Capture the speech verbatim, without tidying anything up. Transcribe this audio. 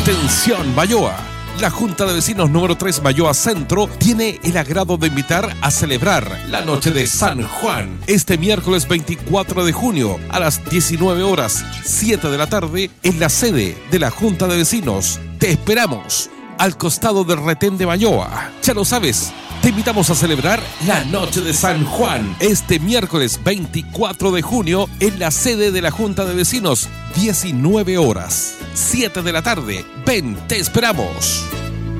Atención Mayoa. La Junta de Vecinos número tres Mayoa Centro tiene el agrado de invitar a celebrar la noche de San Juan este miércoles veinticuatro de junio a las diecinueve horas, siete de la tarde en la sede de la Junta de Vecinos. Te esperamos al costado del retén de Mayoa. Ya lo sabes, te invitamos a celebrar la noche de San Juan este miércoles veinticuatro de junio en la sede de la Junta de Vecinos, diecinueve horas, siete de la tarde. Ven, te esperamos.